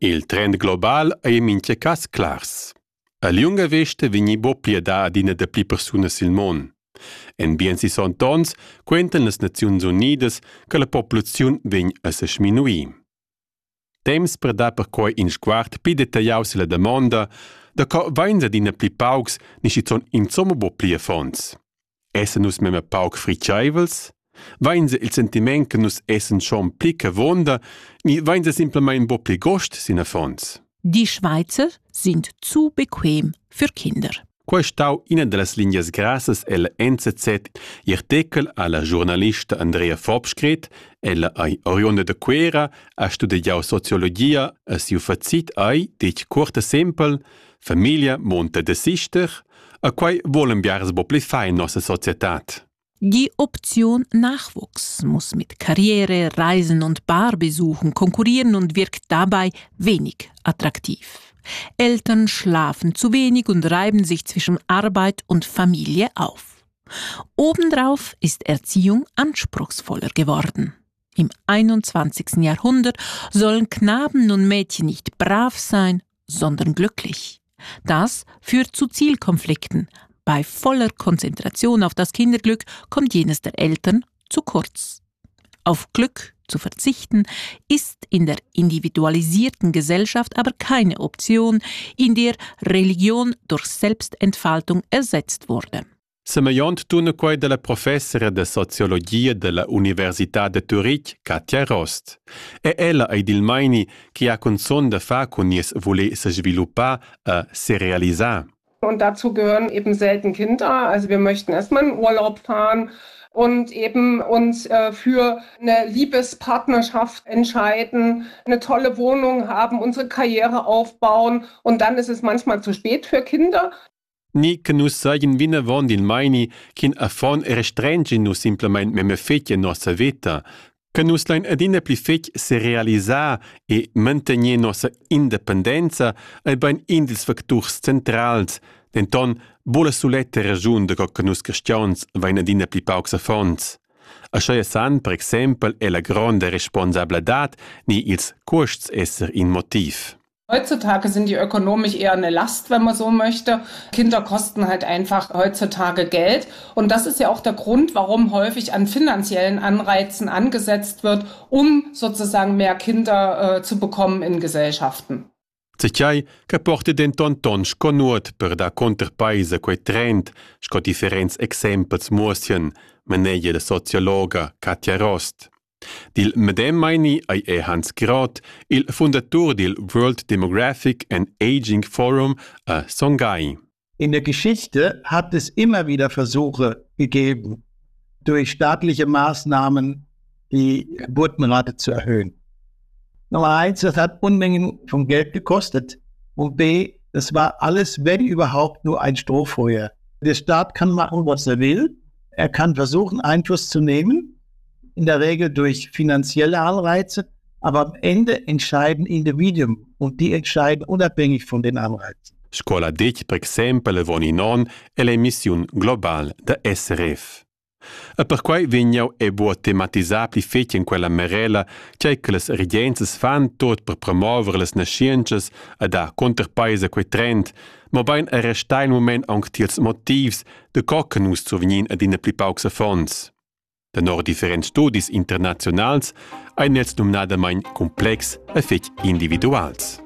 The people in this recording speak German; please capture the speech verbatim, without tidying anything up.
Il trend global è in mince cas clars. A lunga veste vigni bo pliedà ad ina de pli persunas il mon. En bien si son tons, quentan las Naziuns Unidas che la popolaziun vegn a se sminuì. Temps per da per coi in sguard pi detagliaus la demanda da co vains ad ina pli paucs ni si son insomma bo pli a fons. Essen nus mema pauk fritscheivels? Vains il sentiment che nus essen schon pli che wonda, ni vains simplement bo pli gost sin a fons. Die Schweizer sind zu bequem für Kinder. Qua stau ina de las linjas grassas ella N Z Z artikel alla giornalista Andrea Fobschkret, ella ai Orione de Quera, ha studiau sociologia, a siu fazit ai, dic curta sempel, famiglia monta de sister, a quai wollen biars bo pli fai in nossa societat. Die Option Nachwuchs muss mit Karriere, Reisen und Barbesuchen konkurrieren und wirkt dabei wenig attraktiv. Eltern schlafen zu wenig und reiben sich zwischen Arbeit und Familie auf. Obendrauf ist Erziehung anspruchsvoller geworden. Im einundzwanzigsten Jahrhundert sollen Knaben und Mädchen nicht brav sein, sondern glücklich. Das führt zu Zielkonflikten. Bei voller Konzentration auf das Kinderglück kommt jenes der Eltern zu kurz. Auf Glück zu verzichten ist in der individualisierten Gesellschaft aber keine Option, in der Religion durch Selbstentfaltung ersetzt wurde. Semejant tuna quai della professora de sociologia della Università de Zurich, Katja Rost. E ella ei dil maini che ha con son da fa con nies vole se sviluppar a se realisar. Und dazu gehören eben selten Kinder. Also wir möchten erstmal in Urlaub fahren und eben uns äh, für eine Liebespartnerschaft entscheiden, eine tolle Wohnung haben, unsere Karriere aufbauen und dann ist es manchmal zu spät für Kinder. Ni che nus sagen vina von dil maini kin a fon restringin nus simplement me me fetja nossa vita, che nus lein adina pli fetg se realisar e mantenir nossa independenza e ben indils facturs centrals, den ton bola suletta ragiun de che nus cristians vain adina pli paucs a fons. Ascia san, per exempel, è la grande responsabilitat ni ils costs esser in motiv. Heutzutage sind die ökonomisch eher eine Last, wenn man so möchte. Kinder kosten halt einfach heutzutage Geld. Und das ist ja auch der Grund, warum häufig an finanziellen Anreizen angesetzt wird, um sozusagen mehr Kinder äh, zu bekommen in Gesellschaften. Zecai che porta denton ton sconut per da conterpaisa quei trend, sco differents exempels muosien, maneia de sociologa Katja Rost. Dil medem maini ai e Hans Groth, il fondator del World Demographic and Aging Forum a Songhai. In der Geschichte hat es immer wieder Versuche gegeben, durch staatliche Maßnahmen die Geburtenrate zu erhöhen. Nummer eins, das hat Unmengen von Geld gekostet. Und B, das war alles, wenn überhaupt, nur ein Strohfeuer. Der Staat kann machen, was er will. Er kann versuchen, Einfluss zu nehmen. In der Regel durch finanzielle Anreize, aber am Ende entscheiden Individuen und die entscheiden unabhängig von den Anreizen. Scola dic, per exempel, von inon e l'emission global de S R F. E per quai vignau e buo tematisar pli fetg in quella merela c'è che les regences fan tot per promover les nasciences e da conterpaisa quei trend, ma bain a restai il moment anche tiels motivs de cocchenus zu venin ad ina pli pauxa fons. De nor differents studis internationals ein jetzt numnadamain complex e fetg individuals.